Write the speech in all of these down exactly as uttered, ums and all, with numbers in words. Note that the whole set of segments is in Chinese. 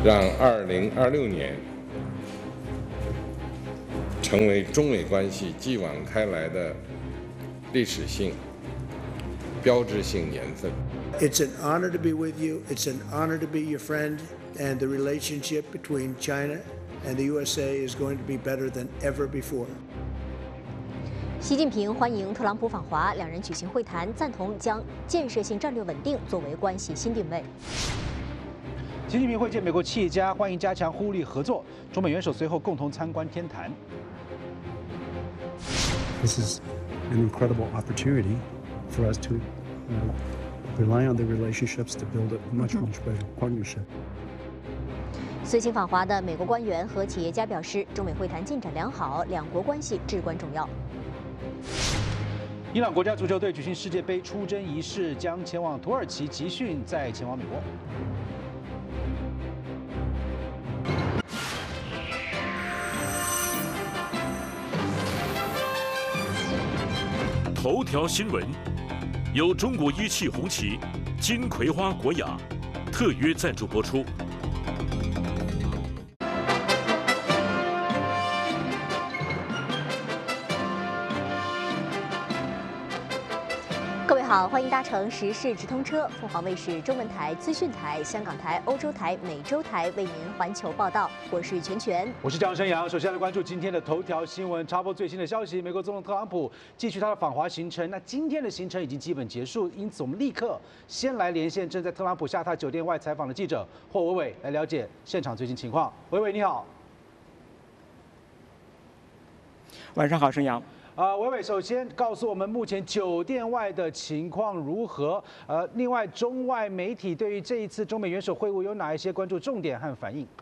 让二零二六年成为中美关系继往开来的历史性、标志性年份。 It's an honor to be with you. It's an honor to be your friend. And the relationship between China and the U S A is going to be better than ever before. 习近平欢迎特朗普访华，两人举行会谈，赞同将建设性战略稳定作为关系新定位。 习近平会见美国企业家，欢迎加强互利合作。中美元首随后共同参观天坛。 This is an incredible opportunity for us to uh, rely on the relationships to build a much, much better partnership. 随行访华的美国官员和企业家表示，中美会谈进展良好，两国关系至关重要。 伊朗国家足球队举行世界杯出征仪式，将前往土耳其集训，再前往美国。 头条新闻由中国一汽红旗、金葵花国雅特约赞助播出。 各位好，欢迎搭乘时事直通车，凤凰卫视中文台、资讯台、香港台、欧洲台、美洲台为您环球报道。我是全全， 我是江生阳。首先来关注今天的头条新闻，插播最新的消息：美国总统特朗普继续他的访华行程。那今天的行程已经基本结束，因此我们立刻先来连线正在特朗普下榻酒店外采访的记者霍伟伟，来了解现场最新情况。伟伟你好。 晚上好，生阳。 呃，伟伟首先告诉我们目前酒店外的情况如何？呃，另外中外媒体对于这一次中美元首会晤有哪一些关注重点和反应？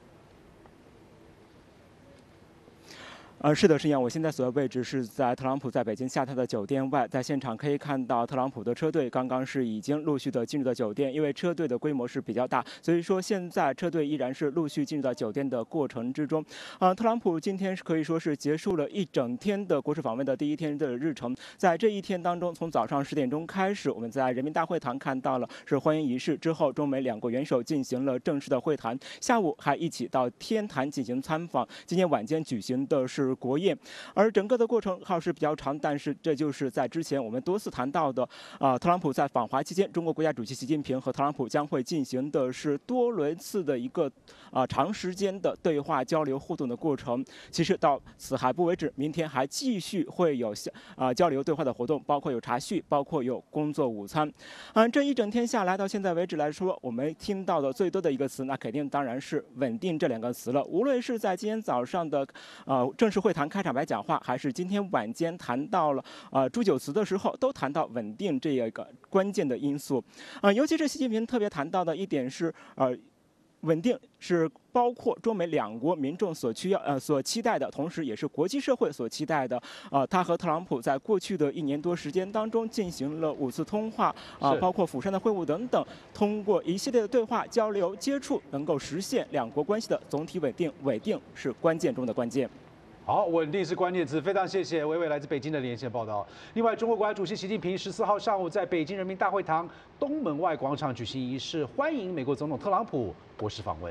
呃，是的，是一样。我现在所在位置是在特朗普在北京下榻的酒店外，在现场可以看到特朗普的车队刚刚是已经陆续的进入到酒店，因为车队的规模是比较大，所以说现在车队依然是陆续进入到酒店的过程之中。呃，特朗普今天是可以说是结束了一整天的国事访问的第一天的日程，在这一天当中，从早上十点钟开始，我们在人民大会堂看到了是欢迎仪式，之后中美两国元首进行了正式的会谈，下午还一起到天坛进行参访，今天晚间举行的是国宴，而整个的过程耗时比较长，但是这就是在之前我们多次谈到的，啊、呃，特朗普在访华期间，中国国家主席习近平和特朗普将会进行的是多轮次的一个啊、呃、长时间的对话交流互动的过程。其实到此还不为止，明天还继续会有啊、呃、交流对话的活动，包括有茶叙，包括有工作午餐。嗯、呃，这一整天下来，到现在为止来说，我们听到的最多的一个词，那肯定当然是稳定这两个词了。无论是在今天早上的呃正式会谈开场白讲话，还是今天晚间谈到了呃祝酒词的时候，都谈到稳定这一个关键的因素。啊、呃，尤其是习近平特别谈到的一点是，呃，稳定是包括中美两国民众所需要呃所期待的，同时也是国际社会所期待的。呃，他和特朗普在过去的一年多时间当中进行了五次通话，啊、呃，包括釜山的会晤等等，通过一系列的对话交流接触，能够实现两国关系的总体稳定。稳定是关键中的关键。 好，稳定是关键词，非常谢谢伟伟来自北京的连线报道。另外，中国国家主席习近平十四号上午在北京人民大会堂东门外广场举行仪式，欢迎美国总统特朗普国事访问。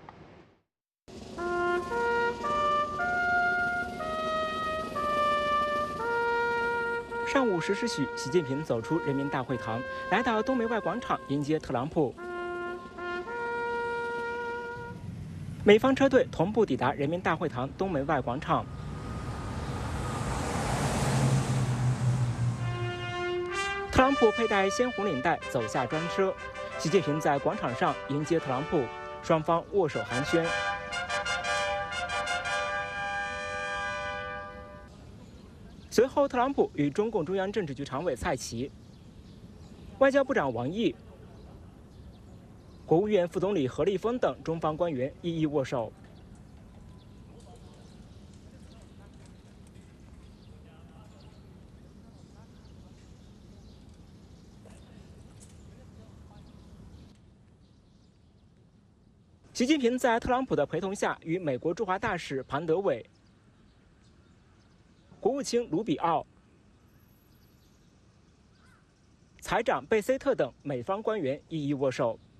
上午十时许，习近平走出人民大会堂，来到东门外广场迎接特朗普。美方车队同步抵达人民大会堂东门外广场。特朗普佩戴鲜红领带走下专车，习近平在广场上迎接特朗普，双方握手寒暄。随后，特朗普与中共中央政治局常委蔡奇、外交部长王毅、国务院副总理何立峰等中方官员一一握手。习近平在特朗普的陪同下，与美国驻华大使庞德伟、国务卿卢比奥、财长贝塞特等美方官员一一握手。